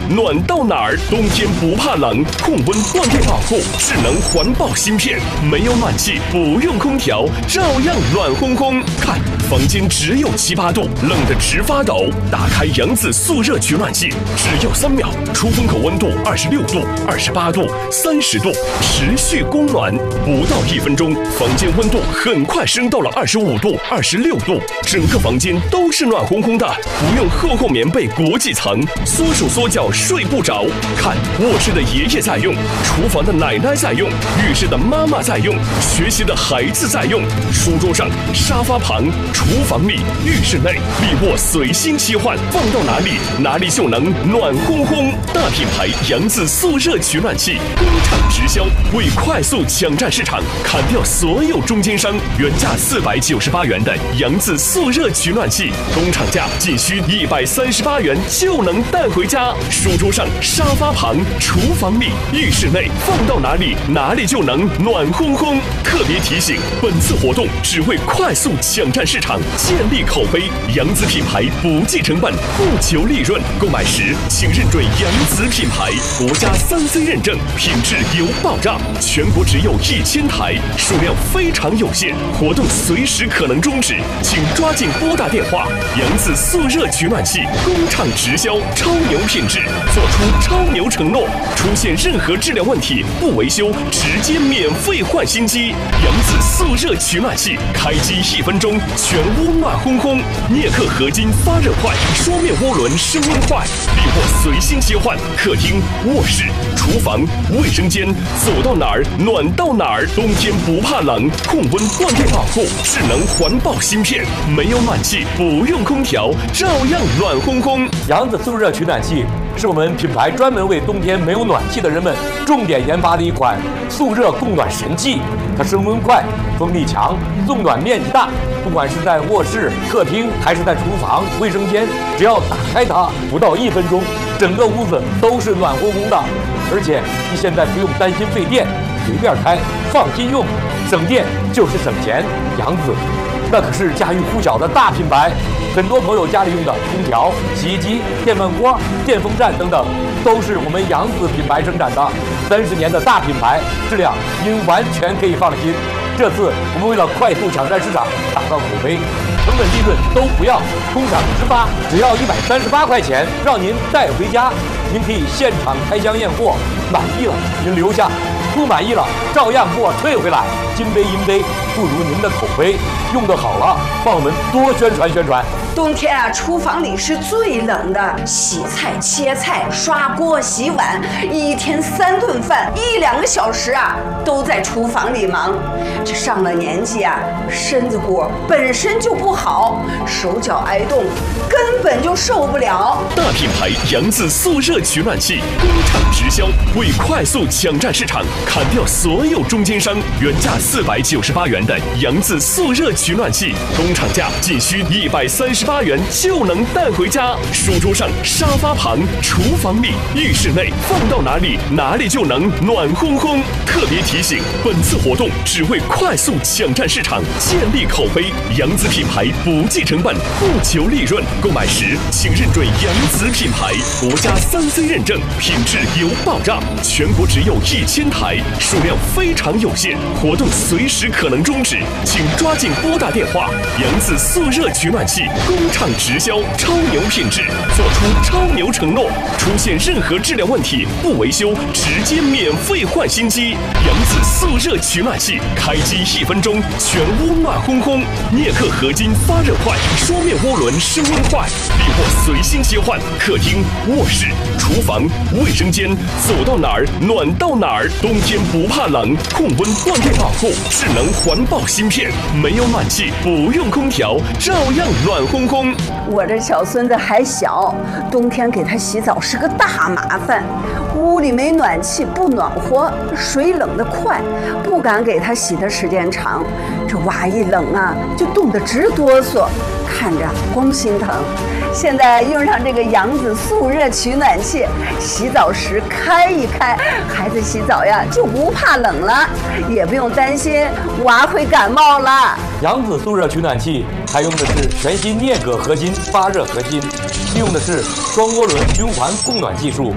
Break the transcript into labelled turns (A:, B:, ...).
A: 暖到哪儿？冬天不怕冷，控温断电保护，智能环保芯片，没有暖气，不用空调，照样暖烘烘。看，房间只有7、8度，冷得直发抖。打开扬子速热取暖器，只要3秒，出风口温度26度、28度、30度，持续供暖，不到1分钟，房间温度很快升到了25度、26度，整个房间都是暖烘烘的，不用厚棉被裹几层，缩手缩脚睡不着。看，卧室的爷爷在用，厨房的奶奶在用，浴室的妈妈在用，学习的孩子在用，书桌上、沙发旁、厨房里、浴室内，利卧随心切换，放到哪里哪里就能暖烘烘。大品牌扬子速热取暖器，工厂直销，为快速抢占市场，砍掉所有中间商，原价498元的扬子速热取暖器，工厂价仅需138元就能带回家。书桌上、沙发旁、厨房里、浴室内，放到哪里哪里就能暖烘烘。特别提醒，本次活动只为快速抢占市场，建立口碑。扬子品牌不计成本，不求利润，购买时请认准扬子品牌，国家3C 认证，品质有保障。全国只有1000台，数量非常有限，活动随时可能终止，请抓紧拨打电话。扬子速热取暖器，工厂直销，超牛品质，做出超牛承诺，出现任何质量问题不维修，直接免费换新机。扬子速热取暖器，开机1分钟，全屋暖烘烘，镍克合金发热快，双面涡轮升温快，利卧随心切换，客厅、卧室、厨房、卫生间，走到哪儿暖到哪儿。冬天不怕冷，控温断电保护，智能环保芯片，没有暖气，不用空调，照样暖烘烘。
B: 扬子速热取暖器是我们品牌专门为冬天没有暖气的人们重点研发的一款速热供暖神器。它升温快，风力强，送暖面积大，不管是在卧室、客厅还是在厨房、卫生间，只要打开它，不到1分钟，整个屋子都是暖烘烘的。而且你现在不用担心费电，随便开，放心用，省电就是省钱。扬子那可是家喻户晓的大品牌，很多朋友家里用的空调、洗衣机、电饭锅、电风扇等等，都是我们扬子品牌生产的。30年的大品牌，质量您完全可以放心。这次我们为了快速抢占市场，打造口碑，成本利润都不要，工厂直发，只要138块钱，让您带回家。您可以现场开箱验货，满意了您留下，不满意了照样给我退回来。金杯银杯不如您的口碑，用得好了，帮我们多宣传宣传。
C: 冬天啊，厨房里是最冷的，洗菜、切菜、刷锅、洗碗，一天3顿饭，1、2个小时啊，都在厨房里忙。这上了年纪啊，身子骨本身就不好，手脚挨冻，根本就受不了。
A: 大品牌扬子速热取暖器，工厂直销，为快速抢占市场，砍掉所有中间商，原价498元的扬子速热取暖器，工厂价仅需138元就能带回家。书桌上、沙发旁、厨房里、浴室内，放到哪里哪里就能暖烘烘。特别提醒，本次活动只为快速抢占市场，建立口碑。扬子品牌不计成本，不求利润，购买时请认准扬子品牌，国家3C 认证，品质有保障。全国只有1000台，数量非常有限，活动随时可能终止，请抓紧拨打电话。扬子速热取暖器，工厂直销，超牛品质，做出超牛承诺，出现任何质量问题不维修，直接免费换新机。扬子速热取暖器，开机1分钟，全屋暖烘烘，镍克合金发热快，双面涡轮升温快，利卧随心切换，客厅、卧室、厨房、卫生间，走到哪儿暖到哪儿。冬天不怕冷，控温断电保护，智能环保芯片，没有暖气，不用空调，照样暖烘烘。
C: 我这小孙子还小，冬天给他洗澡是个大麻烦，屋里没暖气，不暖和，水冷得快，不敢给他洗的时间长。这娃一冷啊，就冻得直哆嗦，看着光心疼。现在用上这个扬子速热取暖器，洗澡时开一开，孩子洗澡呀就不怕冷了，也不用担心娃会感冒了。
B: 扬子速热取暖器采用的是全新镍铬合金发热核心，利用的是双涡轮循环供暖技术，